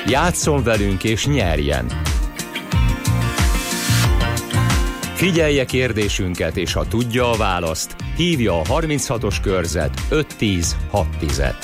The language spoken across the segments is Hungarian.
Játsszon velünk és nyerjen! Figyelje kérdésünket, és ha tudja a választ, hívja a 36-os körzet 510-610-et.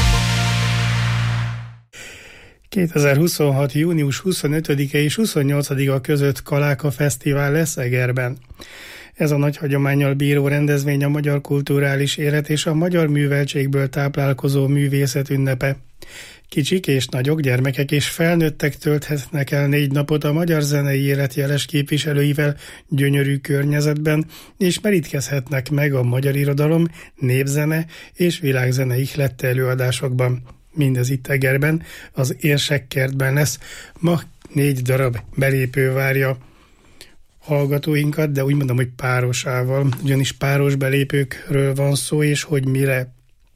2026. június 25-e és 28-a között Kaláka Fesztivál lesz Egerben. Ez a nagy hagyománnyal bíró rendezvény a magyar kulturális élet és a magyar műveltségből táplálkozó művészet ünnepe. Kicsik és nagyok, gyermekek és felnőttek tölthetnek el 4 napot a magyar zenei élet jeles képviselőivel gyönyörű környezetben, és merítkezhetnek meg a magyar irodalom, népzene és világzene ihlette előadásokban. Mindez itt Egerben, az Érsekkertben lesz. Ma 4 darab belépő várja hallgatóinkat, de úgy mondom, hogy párosával, ugyanis páros belépőkről van szó, és hogy mire.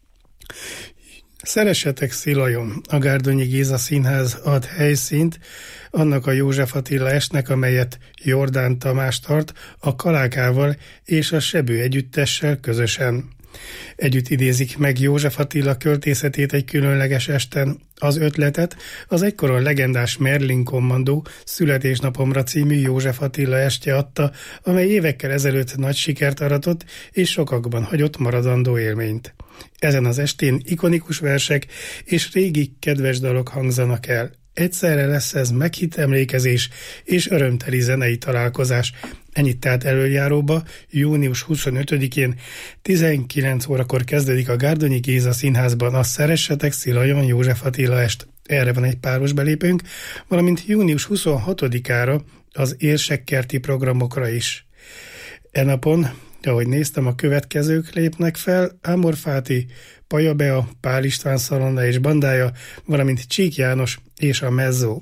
Szeressetek Szilajon, a Gárdonyi Géza Színház ad helyszínt annak a József Attila estnek, amelyet Jordán Tamás tart a Kalákával és a Sebő együttessel közösen. Együtt idézik meg József Attila költészetét egy különleges esten. Az ötletet az egykoron legendás Merlin Kommandó Születésnapomra című József Attila estje adta, amely évekkel ezelőtt nagy sikert aratott és sokakban hagyott maradandó élményt. Ezen az estén ikonikus versek és régi kedves dalok hangzanak el. Egyszerre lesz ez meghitt emlékezés és örömteli zenei találkozás. Ennyit tehát előjáróba, június 25-én 19 órakor kezdődik a Gárdonyi Géza Színházban a Szeressetek Szilajon József Attila est. Erre van egy páros belépőnk, valamint június 26-ára az érsekkerti programokra is. E napon, ahogy néztem, a következők lépnek fel: Ámor Fáti, Paja Bea, Pál István Szalonna és bandája, valamint Csík János és a Mezzó.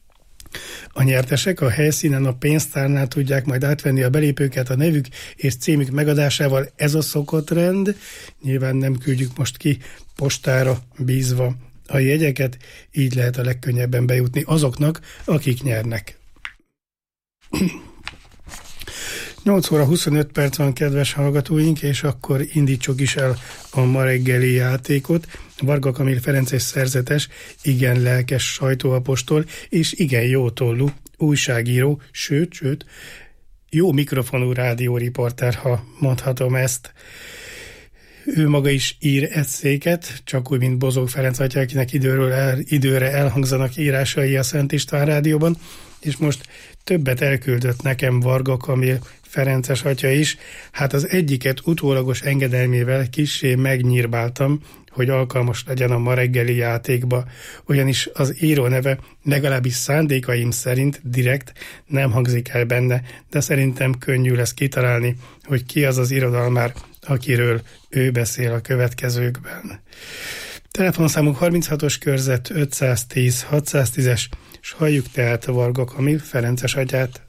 A nyertesek a helyszínen a pénztárnál tudják majd átvenni a belépőket a nevük és címük megadásával. Ez a szokott rend. Nyilván nem küldjük most ki postára bízva a jegyeket, így lehet a legkönnyebben bejutni azoknak, akik nyernek. 8 óra 25 perc van, kedves hallgatóink, és akkor indítsuk is el a ma reggeli játékot. Varga Kamil Ferences szerzetes, igen lelkes sajtóapostol, és igen jótollú újságíró, sőt, jó mikrofonú rádióriporter, ha mondhatom ezt. Ő maga is ír esszéket, csak úgy, mint Bozók Ferenc atya, akinek időre elhangzanak írásai a Szent István rádióban, és most többet elküldött nekem Varga Kamil Ferences atya is. Hát az egyiket utólagos engedelmével kissé megnyírbáltam, hogy alkalmas legyen a ma reggeli játékba, ugyanis az író neve legalábbis szándékaim szerint direkt nem hangzik el benne, de szerintem könnyű lesz kitalálni, hogy ki az az irodalmár, akiről ő beszél a következőkben. Telefonszámunk 36-os körzet 510 610-es, és halljuk tehát a Varga Kamil Ferences atyát.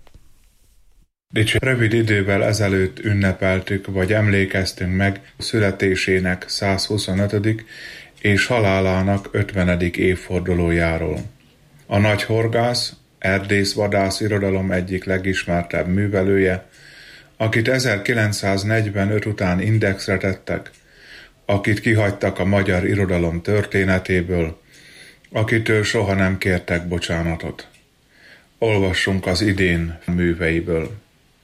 Rövid idővel ezelőtt ünnepeltük, vagy emlékeztünk meg születésének 125. és halálának 50. évfordulójáról. A nagy horgász, erdész-vadász irodalom egyik legismertebb művelője, akit 1945 után indexre tettek, akit kihagytak a magyar irodalom történetéből, akitől soha nem kértek bocsánatot. Olvassunk az idén műveiből.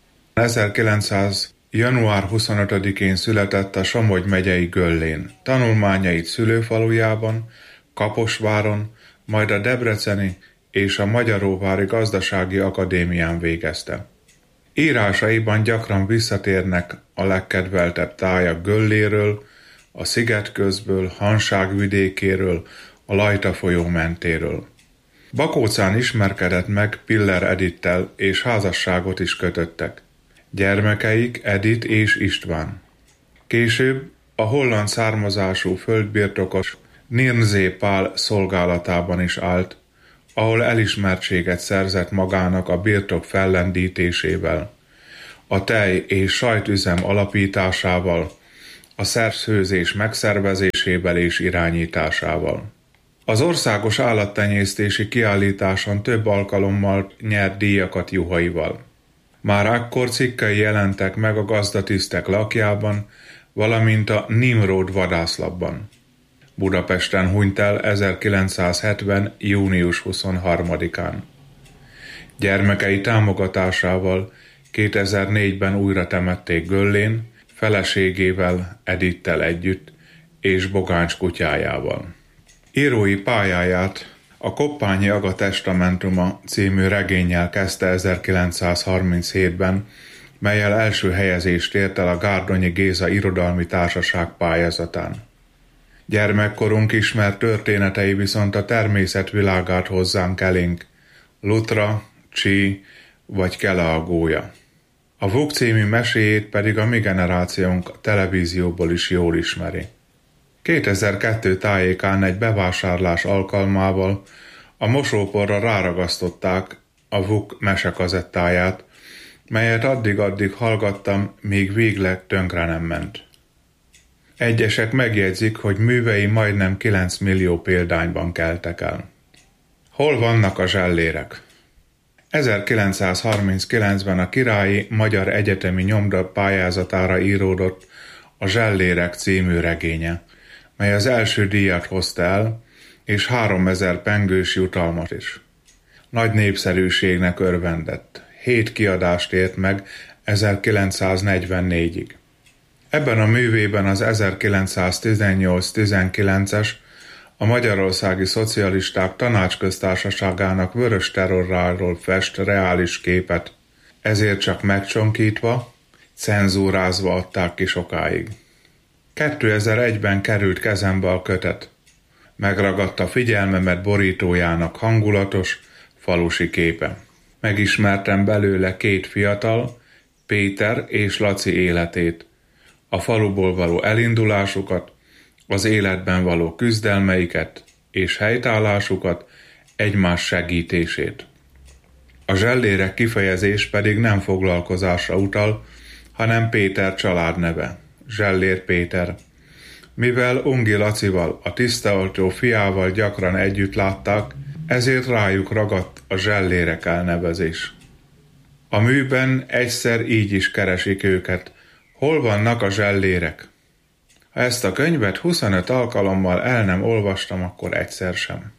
1900. január 25-én született a Somogy megyei Göllén. Tanulmányait szülőfalujában, Kaposváron, majd a debreceni és a Magyaróvári Gazdasági Akadémián végezte. Írásaiban gyakran visszatérnek a legkedveltebb tájak Gölléről, a Szigetközből, Hanság vidékéről, a Lajta folyó mentéről. Bakócán ismerkedett meg Piller Edittel, és házasságot is kötöttek. Gyermekeik Edith és István. Később a holland származású földbirtokos Nirnzé Pál szolgálatában is állt, ahol elismertséget szerzett magának a birtok fellendítésével, a tej- és sajtüzem alapításával, a szerszőzés megszervezésével és irányításával. Az országos állattenyésztési kiállításon több alkalommal nyert díjakat juhaival. Már akkor cikkei jelentek meg a Gazdatisztek Lakjában, valamint a Nimród vadászlapban. Budapesten hunyt el 1970. június 23-án. Gyermekei támogatásával 2004-ben újra temették Göllén, feleségével, Edittel együtt, és Bogáncs kutyájával. Írói pályáját a Koppányi Aga testamentuma című regénnyel kezdte 1937-ben, mellyel első helyezést ért el a Gárdonyi Géza Irodalmi Társaság pályázatán. Gyermekkorunk ismert történetei viszont a természet világát hozzánk elénk, Lutra, Csí vagy Kele a gólya. A Vuk című meséjét pedig a mi generációnk a televízióból is jól ismeri. 2002 tájékán egy bevásárlás alkalmával a mosóporra ráragasztották a Vuk mesekazettáját, melyet addig-addig hallgattam, míg végleg tönkre nem ment. Egyesek megjegyzik, hogy művei majdnem 9 millió példányban keltek el. Hol vannak a zsellérek? 1939-ben a Királyi Magyar Egyetemi Nyomda pályázatára íródott a Zsellérek című regénye, mely az első díjat hozta el, és 3000 pengős jutalmat is. Nagy népszerűségnek örvendett. 7 kiadást ért meg 1944-ig. Ebben a művében az 1918-19-es a Magyarországi Szocialisták Tanácsköztársaságának vörös terroráról fest reális képet, ezért csak megcsonkítva, cenzúrázva adták ki sokáig. 2001-ben került kezembe a kötet. Megragadta figyelmemet borítójának hangulatos, falusi képe. Megismertem belőle 2 fiatal, Péter és Laci életét, a faluból való elindulásukat, az életben való küzdelmeiket és helytállásukat, egymás segítését. A zsellérek kifejezés pedig nem foglalkozásra utal, hanem Péter családneve, Zsellér Péter. Mivel Ungi Lacival, a tisztaoltó fiával gyakran együtt látták, ezért rájuk ragadt a zsellérek elnevezés. A műben egyszer így is keresik őket. Hol vannak a zsellérek? Ha ezt a könyvet 25 alkalommal el nem olvastam, akkor egyszer sem.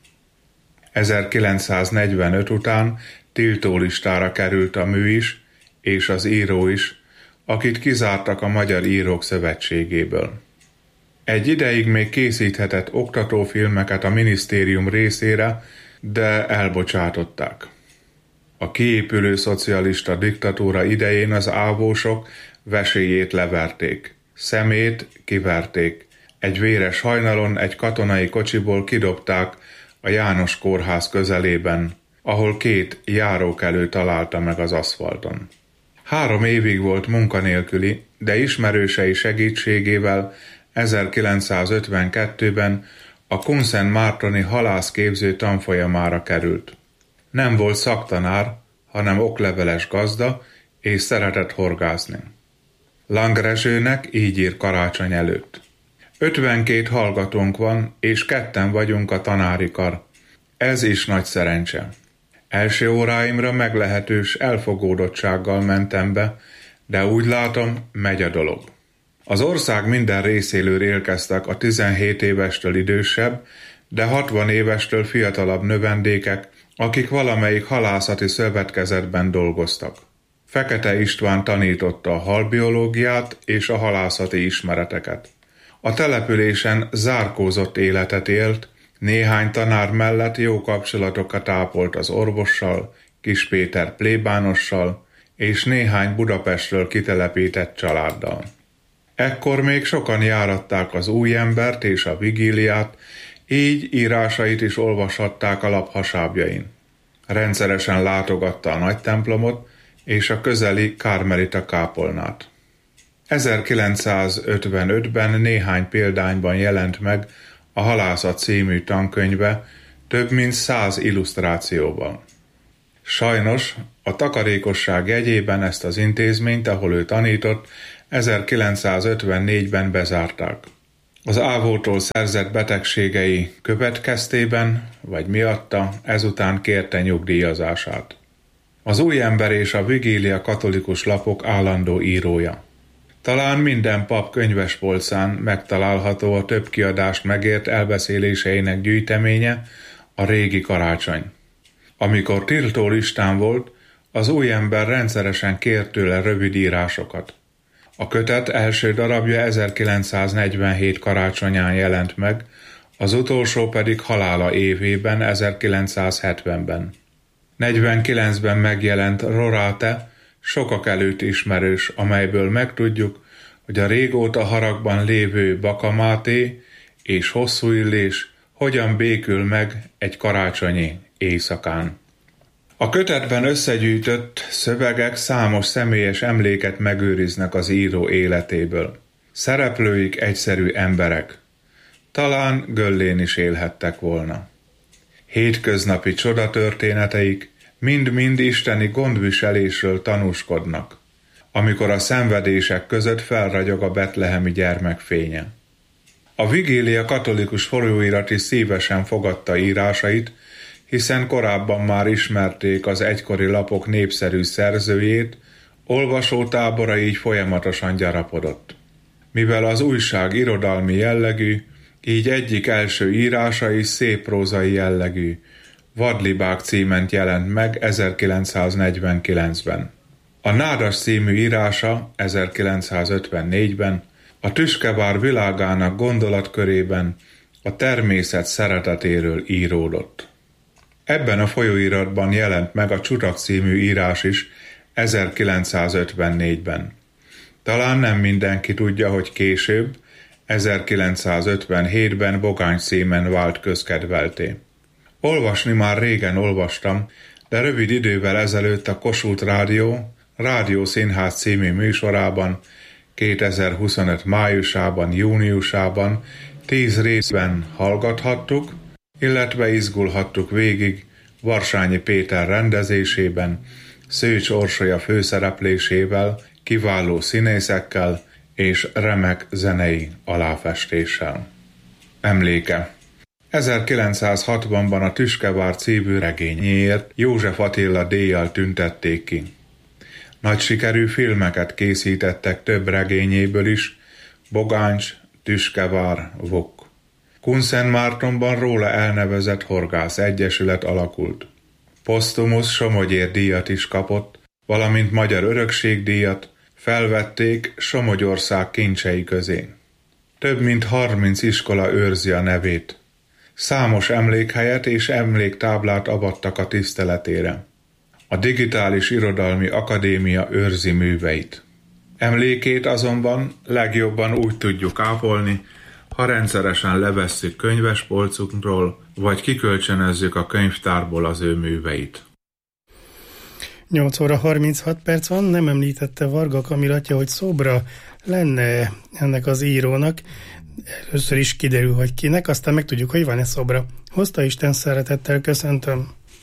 1945 után tiltólistára került a mű is, és az író is, akit kizártak a Magyar Írók Szövetségéből. Egy ideig még készíthetett oktatófilmeket a minisztérium részére, de elbocsátották. A kiépülő szocialista diktatúra idején az ávósok vesélyét leverték, szemét kiverték, egy véres hajnalon egy katonai kocsiból kidobták a János kórház közelében, ahol 2 járókelő találta meg az aszfalton. 3 évig volt munkanélküli, de ismerősei segítségével 1952-ben a Kunszentmártoni halászképző tanfolyamára került. Nem volt szaktanár, hanem okleveles gazda, és szeretett horgászni. Langrezsőnek így ír karácsony előtt. 52 hallgatónk van, és 2 vagyunk a tanári kar. Ez is nagy szerencse. Első óráimra meglehetős elfogódottsággal mentem be, de úgy látom, megy a dolog. Az ország minden részéről érkeztek a 17 évestől idősebb, de 60 évestől fiatalabb növendékek, akik valamelyik halászati szövetkezetben dolgoztak. Fekete István tanította a halbiológiát és a halászati ismereteket. A településen zárkózott életet élt, néhány tanár mellett jó kapcsolatokat ápolt az orvossal, Kis Péter plébánossal és néhány Budapestről kitelepített családdal. Ekkor még sokan járatták az Újembert és a Vigíliát, így írásait is olvashatták a lap hasábjain. Rendszeresen látogatta a nagytemplomot és a közeli Kármelita kápolnát. 1955-ben néhány példányban jelent meg a Halászat című tankönyve több mint 100 illusztrációval. Sajnos a takarékosság jegyében ezt az intézményt, ahol ő tanított, 1954-ben bezárták. Az ávótól szerzett betegségei következtében, vagy miatta ezután kérte nyugdíjazását. Az Újember és a Vigília katolikus lapok állandó írója. Talán minden pap könyvespolcán megtalálható a több kiadást megért elbeszéléseinek gyűjteménye, a régi karácsony. Amikor tiltó listán volt, az új ember rendszeresen kért tőle rövid írásokat. A kötet első darabja 1947 karácsonyán jelent meg, az utolsó pedig halála évében, 1970-ben. 49-ben megjelent Rorate, sokak előtt ismerős, amelyből megtudjuk, hogy a régóta haragban lévő Baka Máté és Hosszú Illés hogyan békül meg egy karácsonyi éjszakán. A kötetben összegyűjtött szövegek számos személyes emléket megőriznek az író életéből. Szereplőik egyszerű emberek. Talán Göllén is élhettek volna. Hétköznapi csodatörténeteik mind-mind isteni gondviselésről tanúskodnak, amikor a szenvedések között felragyog a betlehemi gyermek fénye. A Vigília katolikus folyóirat is szívesen fogadta írásait, hiszen korábban már ismerték az egykori lapok népszerű szerzőjét, olvasótábora így folyamatosan gyarapodott. Mivel az újság irodalmi jellegű, így egyik első írása is szép prózai jellegű, Vadlibák címen jelent meg 1949-ben. A Nádas című írása 1954-ben a Tüskevár világának gondolatkörében a természet szeretetéről íródott. Ebben a folyóiratban jelent meg a Csutak című írás is 1954-ben. Talán nem mindenki tudja, hogy később, 1957-ben Bogány címen vált közkedvelté. Olvasni már régen olvastam, de rövid idővel ezelőtt a Kossuth Rádió Rádiószínház című műsorában 2025 májusában, júniusában 10 részben hallgathattuk, illetve izgulhattuk végig Varsányi Péter rendezésében, Szőcs Orsolya főszereplésével, kiváló színészekkel és remek zenei aláfestéssel. Emléke. 1960-ban a Tüskevár című regényéért József Attila díjjal tüntették ki. Nagy sikerű filmeket készítettek több regényéből is, Bogáncs, Tüskevár, Vok. Kunszentmártonban róla elnevezett horgász egyesület alakult. Posztumusz Somogyér díjat is kapott, valamint Magyar Örökségdíjat, felvették Somogyország kincsei közé. Több mint 30 iskola őrzi a nevét. Számos emlékhelyet és emléktáblát avattak a tiszteletére. A Digitális Irodalmi Akadémia őrzi műveit. Emlékét azonban legjobban úgy tudjuk ápolni, ha rendszeresen levesszük könyvespolcunkról, vagy kikölcsönözzük a könyvtárból az ő műveit. 8 óra 36 perc van, nem említette Varga Kamilatja, hogy szobra lenne ennek az írónak. Először is kiderül, hogy kinek, aztán megtudjuk, hogy van-e szobra. Hozta Isten, szeretettel köszöntöm.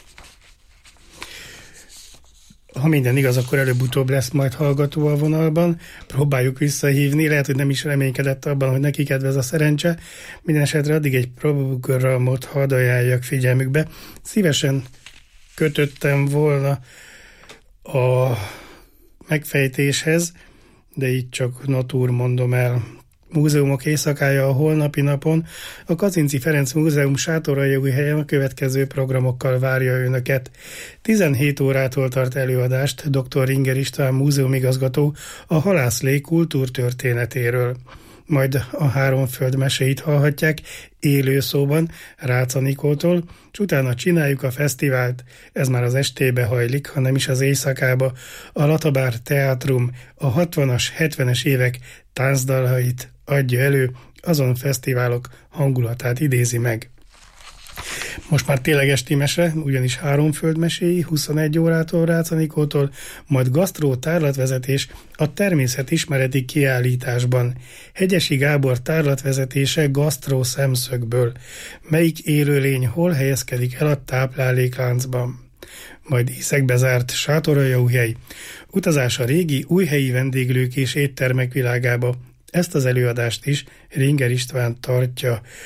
Ha minden igaz, akkor előbb-utóbb lesz majd hallgató a vonalban. Próbáljuk visszahívni, lehet, hogy nem is reménykedett abban, hogy neki kedvez a szerencse. Minden esetre addig egy programot hadd ajánljak figyelmükbe. Szívesen kötöttem volna a megfejtéshez, de így csak natúr mondom el. Múzeumok éjszakája a holnapi napon. A Kazinczy Ferenc Múzeum Sátoraljaújhelyen a következő programokkal várja önöket. 17 órától tart előadást dr. Ringer István múzeumigazgató a halászlé kultúrtörténetéről. Majd a Három föld meséit hallhatják élő szóban Rácz Anikótól, és utána csináljuk a fesztivált, ez már az estébe hajlik, ha nem is az éjszakába. A Latabár Teátrum a 60-as, 70-es évek táncdalait adja elő, azon fesztiválok hangulatát idézi meg. Most már tényleg esti mese, ugyanis Három föld meséi 21 órától Rácz Anikótól, majd gasztró tárlatvezetés a természetismereti kiállításban. Hegyesi Gábor tárlatvezetése gasztró szemszögből. Melyik élőlény hol helyezkedik el a táplálékláncban? Majd ízekbe zárt Sátoraljaújhely. Utazás a régi, újhelyi vendéglők és éttermek világába. Ezt az előadást is Ringer István tartja